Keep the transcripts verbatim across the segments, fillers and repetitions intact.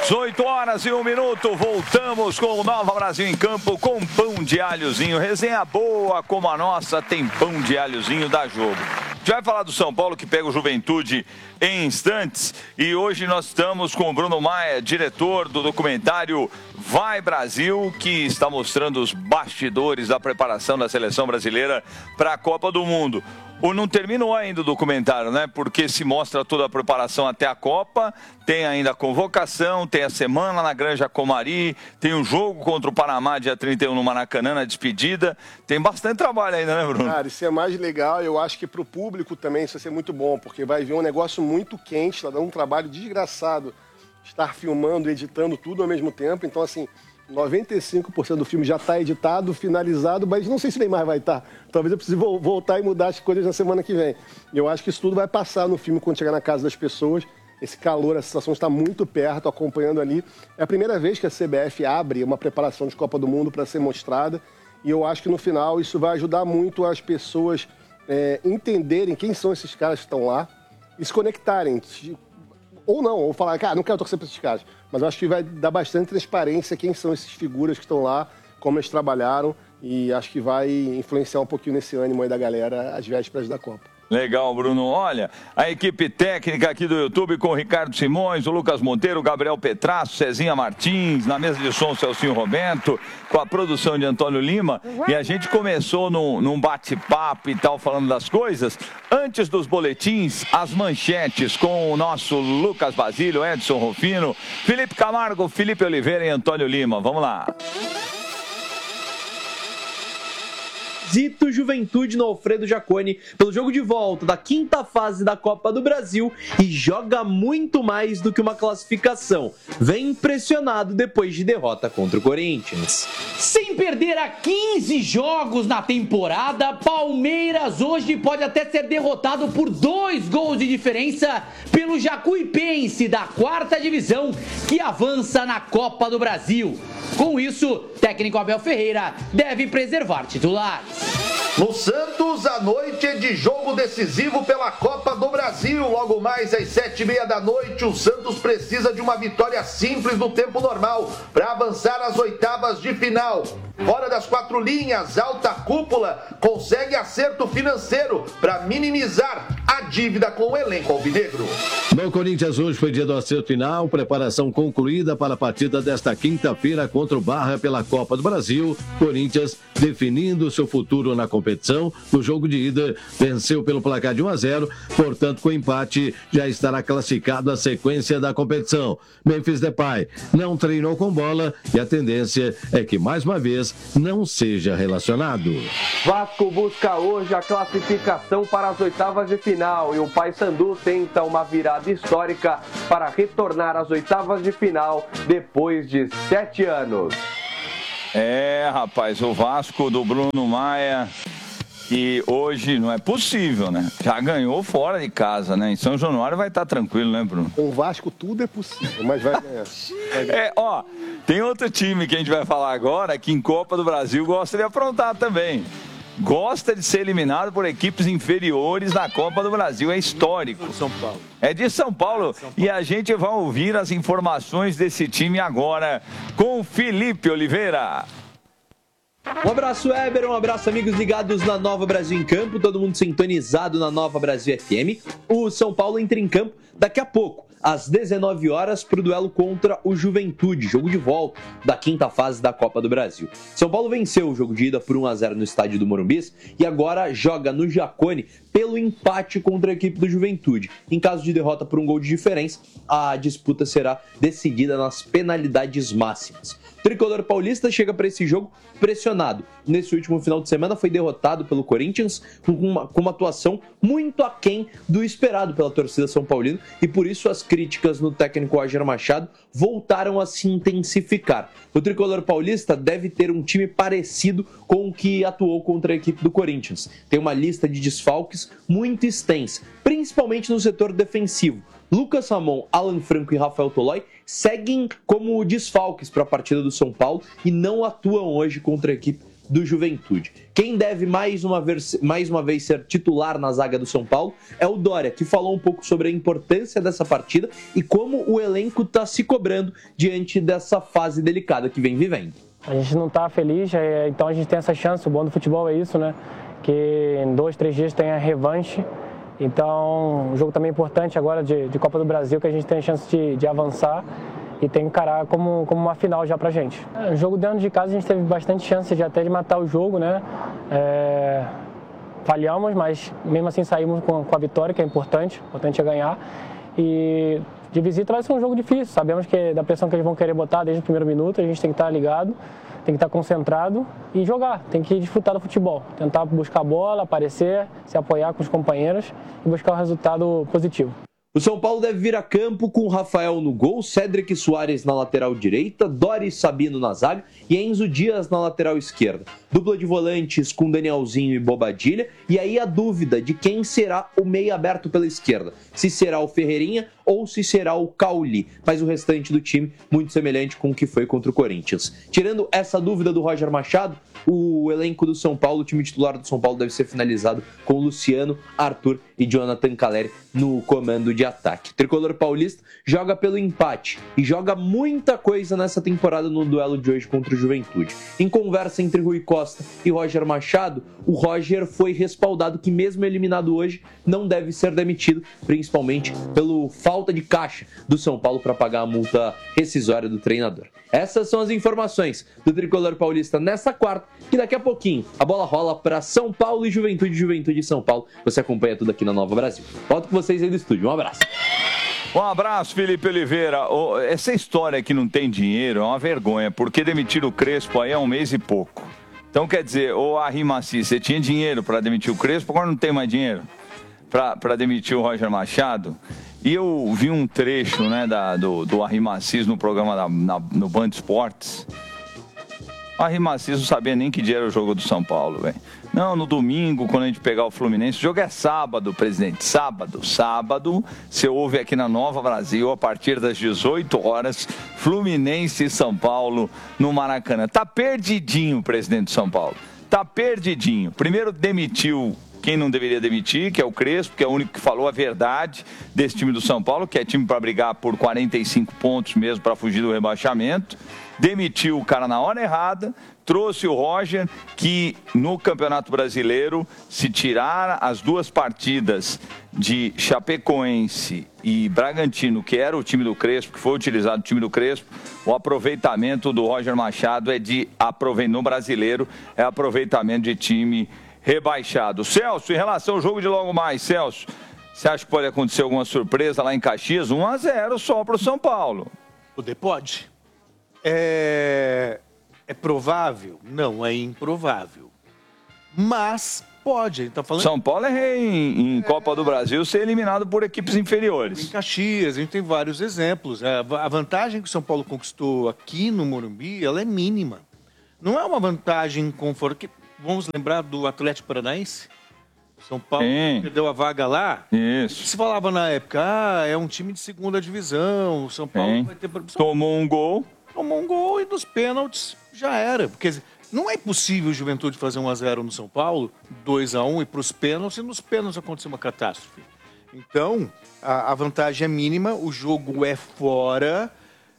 dezoito horas e um minuto, voltamos com o Nova Brasil em Campo com pão de alhozinho. Resenha boa como a nossa, tem pão de alhozinho da jogo. A gente vai falar do São Paulo que pega o Juventude em instantes e hoje nós estamos com o Bruno Maia, diretor do documentário Vai Brasil, que está mostrando os bastidores da preparação da seleção brasileira para a Copa do Mundo. Ou não terminou ainda o documentário, né? Porque se mostra toda a preparação até a Copa, tem ainda a convocação, tem a semana na Granja Comari, tem o jogo contra o Panamá dia trinta e um no Maracanã, na despedida. Tem bastante trabalho ainda, né, Bruno? Cara, isso é mais legal. Eu acho que para o público também isso vai ser muito bom, porque vai ver um negócio muito quente, está dando um trabalho desgraçado estar filmando, editando tudo ao mesmo tempo. Então, assim, noventa e cinco por cento do filme já está editado, finalizado, mas não sei se o Neymar vai estar. Talvez eu precise voltar e mudar as coisas na semana que vem. E eu acho que isso tudo vai passar no filme quando chegar na casa das pessoas. Esse calor, a situação está muito perto, acompanhando ali. É a primeira vez que a C B F abre uma preparação de Copa do Mundo para ser mostrada. E eu acho que no final isso vai ajudar muito as pessoas é, entenderem quem são esses caras que estão lá e se conectarem. Ou não, ou falar, cara, não quero torcer para esses caras. Mas eu acho que vai dar bastante transparência quem são essas figuras que estão lá, como eles trabalharam, e acho que vai influenciar um pouquinho nesse ânimo aí da galera às vésperas da Copa. Legal, Bruno. Olha, a equipe técnica aqui do YouTube com o Ricardo Simões, o Lucas Monteiro, o Gabriel Petrasso, Cezinha Martins, na mesa de som, o Celcinho Roberto, com a produção de Antônio Lima. E a gente começou num, num bate-papo e tal, falando das coisas. Antes dos boletins, as manchetes com o nosso Lucas Basílio, Edson Rufino, Felipe Camargo, Felipe Oliveira e Antônio Lima. Vamos lá. Zito Juventude no Alfredo Jaconi pelo jogo de volta da quinta fase da Copa do Brasil e joga muito mais do que uma classificação. Vem impressionado depois de derrota contra o Corinthians. Sem perder a quinze jogos na temporada, Palmeiras hoje pode até ser derrotado por dois gols de diferença pelo Jacuipense da quarta divisão que avança na Copa do Brasil. Com isso, técnico Abel Ferreira deve preservar titulares. No Santos, a noite é de jogo decisivo pela Copa do Brasil. Logo mais às sete e meia da noite, o Santos precisa de uma vitória simples no tempo normal para avançar às oitavas de final. Fora das quatro linhas, alta cúpula consegue acerto financeiro para minimizar a dívida com o elenco alvinegro. No Corinthians hoje foi dia do acerto final, preparação concluída para a partida desta quinta-feira contra o Barra pela Copa do Brasil. Corinthians definindo seu futuro na competição. No jogo de ida, venceu pelo placar de um a zero, portanto, com empate, já estará classificado a sequência da competição. Memphis Depay não treinou com bola e a tendência é que, mais uma vez, não seja relacionado. Vasco busca hoje a classificação para as oitavas de final e o Paysandu tenta uma virada histórica para retornar às oitavas de final depois de sete anos. É, rapaz, o Vasco do Bruno Maia, que hoje não é possível, né? Já ganhou fora de casa, né? Em São Januário vai estar tranquilo, né, Bruno? Com o Vasco tudo é possível, mas vai ganhar. Vai ganhar. É, ó, tem outro time que a gente vai falar agora que em Copa do Brasil gosta de aprontar também. Gosta de ser eliminado por equipes inferiores na Copa do Brasil. É histórico. De São Paulo. É de São Paulo. São Paulo. E a gente vai ouvir as informações desse time agora com Felipe Oliveira. Um abraço, Weber, um abraço, amigos ligados na Nova Brasil em Campo, todo mundo sintonizado na Nova Brasil F M. O São Paulo entra em campo daqui a pouco, às dezenove horas, para o duelo contra o Juventude, jogo de volta da quinta fase da Copa do Brasil. São Paulo venceu o jogo de ida por um a zero no estádio do Morumbis e agora joga no Jaconi pelo empate contra a equipe do Juventude. Em caso de derrota por um gol de diferença, a disputa será decidida nas penalidades máximas. O tricolor paulista chega para esse jogo pressionado. Nesse último final de semana foi derrotado pelo Corinthians com uma, com uma atuação muito aquém do esperado pela torcida são paulina e por isso as críticas no técnico Roger Machado voltaram a se intensificar. O tricolor paulista deve ter um time parecido com o que atuou contra a equipe do Corinthians. Tem uma lista de desfalques muito extensa, principalmente no setor defensivo. Lucas Ramon, Alan Franco e Rafael Tolói seguem como desfalques para a partida do São Paulo e não atuam hoje contra a equipe do Juventude. Quem deve mais uma, vez, mais uma vez ser titular na zaga do São Paulo é o Dória, que falou um pouco sobre a importância dessa partida e como o elenco está se cobrando diante dessa fase delicada que vem vivendo. A gente não está feliz, então a gente tem essa chance, o bom do futebol é isso, né? Que em dois, três dias tem a revanche. Então, um jogo também importante agora de, de Copa do Brasil, que a gente tem a chance de, de avançar e tem que encarar como, como uma final já pra gente. No jogo dentro de casa a gente teve bastante chance de até de matar o jogo, né? É, falhamos, mas mesmo assim saímos com, com a vitória, que é importante, importante é ganhar. E de visita vai ser um jogo difícil, sabemos que da pressão que eles vão querer botar desde o primeiro minuto, a gente tem que estar ligado, tem que estar concentrado e jogar, tem que desfrutar do futebol, tentar buscar a bola, aparecer, se apoiar com os companheiros e buscar um resultado positivo. O São Paulo deve vir a campo com Rafael no gol, Cédric Soares na lateral direita, Doris Sabino na zaga e Enzo Dias na lateral esquerda. Dupla de volantes com Danielzinho e Bobadilha. E aí a dúvida de quem será o meio aberto pela esquerda. Se será o Ferreirinha ou se será o Cauli. Mas o restante do time muito semelhante com o que foi contra o Corinthians. Tirando essa dúvida do Roger Machado, o elenco do São Paulo, o time titular do São Paulo deve ser finalizado com Luciano, Arthur e Jonathan Calleri no comando de ataque. O tricolor paulista joga pelo empate e joga muita coisa nessa temporada no duelo de hoje contra o Juventude. Em conversa entre Rui Costa e Roger Machado, o Roger foi respaldado que mesmo eliminado hoje, não deve ser demitido, principalmente pelo falta de caixa do São Paulo para pagar a multa rescisória do treinador. Essas são as informações do tricolor paulista nessa quarta, que daqui a pouquinho a bola rola para São Paulo e Juventude, Juventude e São Paulo. Você acompanha tudo aqui na Nova Brasil. Volto com vocês aí do estúdio. Um abraço. Um abraço, Felipe Oliveira. Essa história que não tem dinheiro é uma vergonha, porque demitir o Crespo aí é um mês e pouco. Então, quer dizer, ô Arrimaci, você tinha dinheiro para demitir o Crespo, agora não tem mais dinheiro para demitir o Roger Machado. E eu vi um trecho, né, da, do, do Arrimacis no programa da, na, no Band Esportes. O Arrimacis não sabia nem que dia era o jogo do São Paulo, velho. Não, no domingo, quando a gente pegar o Fluminense, o jogo é sábado, presidente. Sábado, sábado, você ouve aqui na Nova Brasil, a partir das dezoito horas, Fluminense e São Paulo no Maracanã. Tá perdidinho o presidente de São Paulo. Tá perdidinho. Primeiro demitiu quem não deveria demitir, que é o Crespo, que é o único que falou a verdade desse time do São Paulo, que é time para brigar por quarenta e cinco pontos mesmo para fugir do rebaixamento. Demitiu o cara na hora errada, trouxe o Roger, que no Campeonato Brasileiro, se tirar as duas partidas de Chapecoense e Bragantino, que era o time do Crespo, que foi utilizado o time do Crespo, o aproveitamento do Roger Machado é de no Brasileiro, é aproveitamento de time rebaixado. Celso, em relação ao jogo de logo mais, Celso, você acha que pode acontecer alguma surpresa lá em Caxias? um a zero só para o São Paulo. Poder pode. É... é provável? Não, é improvável. Mas pode. Tá falando... São Paulo é rei em, em é... Copa do Brasil ser eliminado por equipes inferiores. Em Caxias, a gente tem vários exemplos. A vantagem que o São Paulo conquistou aqui no Morumbi, ela é mínima. Não é uma vantagem confortável. Vamos lembrar do Atlético Paranaense? São Paulo Sim. perdeu a vaga lá. Isso. Se falava na época, ah, é um time de segunda divisão, o São Paulo Sim. vai ter... Tomou um gol. Tomou um gol e dos pênaltis já era. Porque não é possível o Juventude fazer um a zero no São Paulo, dois a um e para os pênaltis, e nos pênaltis acontecer uma catástrofe. Então, a, a vantagem é mínima, o jogo é fora...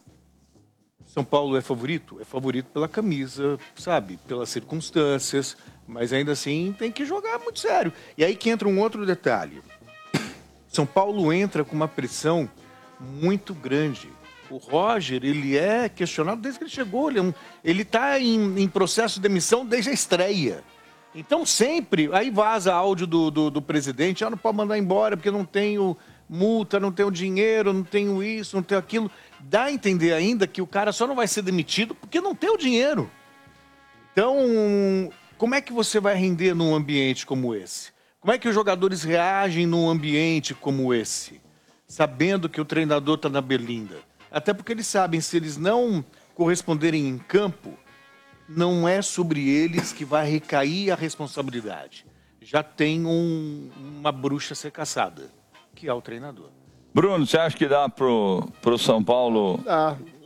São Paulo é favorito? É favorito pela camisa, sabe? Pelas circunstâncias, mas ainda assim tem que jogar muito sério. E aí que entra um outro detalhe. São Paulo entra com uma pressão muito grande. O Roger, ele é questionado desde que ele chegou. Ele está em, em processo de demissão desde a estreia. Então sempre, aí vaza áudio do, do, do presidente, ah, não pode mandar embora porque não tenho multa, não tenho dinheiro, não tenho isso, não tenho aquilo. Dá a entender ainda que o cara só não vai ser demitido porque não tem o dinheiro. Então, como é que você vai render num ambiente como esse? Como é que os jogadores reagem num ambiente como esse? Sabendo que o treinador está na berlinda. Até porque eles sabem, se eles não corresponderem em campo, não é sobre eles que vai recair a responsabilidade. Já tem um, uma bruxa a ser caçada, que é o treinador. Bruno, você acha que dá pro, pro São Paulo? Dá. Acho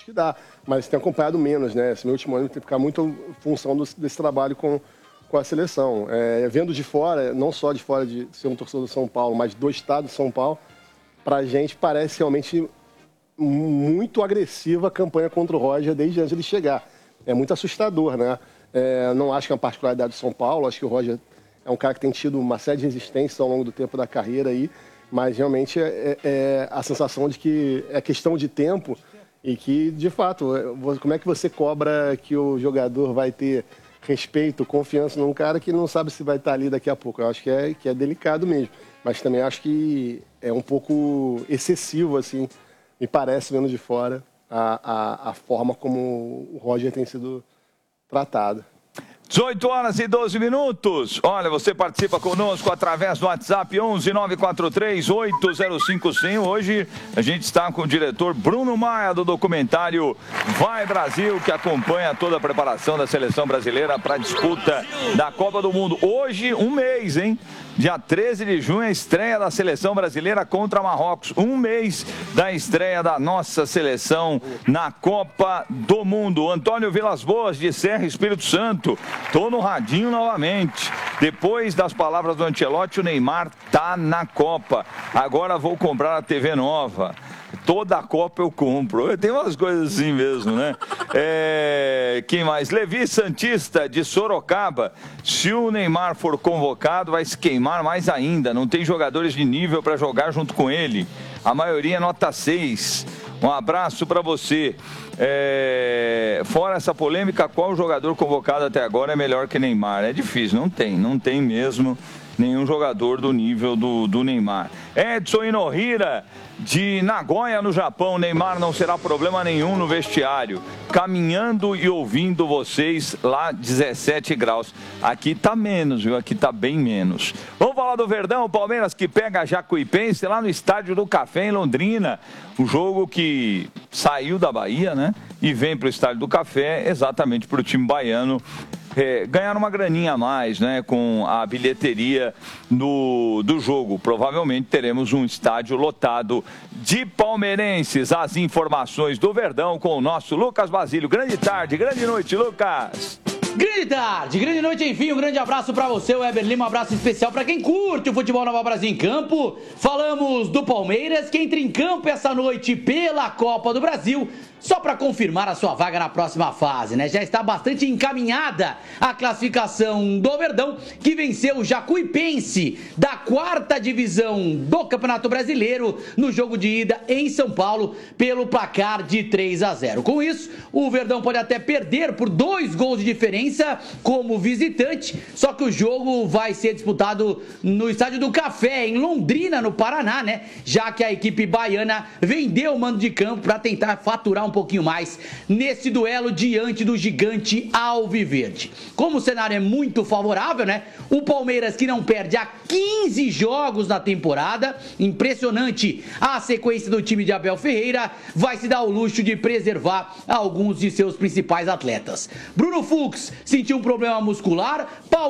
que dá, mas tem acompanhado menos, né? Esse meu último ano tem que ficar muito em função do, desse trabalho com, com a seleção. É, vendo de fora, não só de fora de ser um torcedor do São Paulo, mas do estado de São Paulo, pra gente parece realmente muito agressiva a campanha contra o Roger desde antes de ele chegar. É muito assustador, né? É, não acho que é uma particularidade do São Paulo, acho que o Roger é um cara que tem tido uma série de resistências ao longo do tempo da carreira aí, mas realmente é, é a sensação de que é questão de tempo e que, de fato, como é que você cobra que o jogador vai ter respeito, confiança num cara que não sabe se vai estar ali daqui a pouco? Eu acho que é, que é delicado mesmo, mas também acho que é um pouco excessivo, assim, me parece, vendo de fora, a, a, a forma como o Roger tem sido tratado. dezoito horas e doze minutos. Olha, você participa conosco através do WhatsApp onze nove quatro três oito zero cinco cem. Hoje a gente está com o diretor Bruno Maia do documentário Vai Brasil, que acompanha toda a preparação da seleção brasileira para a disputa da Copa do Mundo. Hoje, um mês, hein? Dia treze de junho, a estreia da seleção brasileira contra Marrocos. Um mês da estreia da nossa seleção na Copa do Mundo. Antônio Vilas Boas, de Serra, Espírito Santo. Tô no radinho novamente. Depois das palavras do Ancelotti, o Neymar tá na Copa. Agora vou comprar a T V nova. Toda a Copa eu compro. Tem umas coisas assim mesmo, né? É... Quem mais? Levi Santista, de Sorocaba. Se o Neymar for convocado, vai se queimar mais ainda. Não tem jogadores de nível para jogar junto com ele. A maioria é nota seis. Um abraço para você. É... Fora essa polêmica, qual jogador convocado até agora é melhor que Neymar? É difícil, não tem, não tem mesmo nenhum jogador do nível do, do Neymar. Edson Inohira, de Nagoya, no Japão. Neymar não será problema nenhum no vestiário. Caminhando e ouvindo vocês lá, dezessete graus. Aqui tá menos, viu? Aqui tá bem menos. Vamos falar do Verdão, o Palmeiras que pega a Jacuipense lá no Estádio do Café, em Londrina. Um jogo que saiu da Bahia, né? E vem para o Estádio do Café exatamente para o time baiano é, ganhar uma graninha a mais, né? Com a bilheteria do, do jogo. Provavelmente teremos um estádio lotado de palmeirenses. As informações do Verdão com o nosso Lucas Basílio. Grande tarde, grande noite, Lucas. Grande tarde, grande noite, enfim, um grande abraço pra você, Weber Lima, um abraço especial pra quem curte o futebol Nova Brasil em campo. Falamos do Palmeiras, que entra em campo essa noite pela Copa do Brasil, só pra confirmar a sua vaga na próxima fase, né? Já está bastante encaminhada a classificação do Verdão, que venceu o Jacuipense da quarta divisão do Campeonato Brasileiro no jogo de ida em São Paulo pelo placar de três a zero. Com isso, o Verdão pode até perder por dois gols de diferença como visitante, só que o jogo vai ser disputado no Estádio do Café, em Londrina, no Paraná, né? Já que a equipe baiana vendeu o mando de campo para tentar faturar um pouquinho mais nesse duelo diante do gigante alviverde. Como o cenário é muito favorável, né? O Palmeiras, que não perde há quinze jogos na temporada, impressionante a sequência do time de Abel Ferreira, vai se dar o luxo de preservar alguns de seus principais atletas. Bruno Fux sentiu um problema muscular,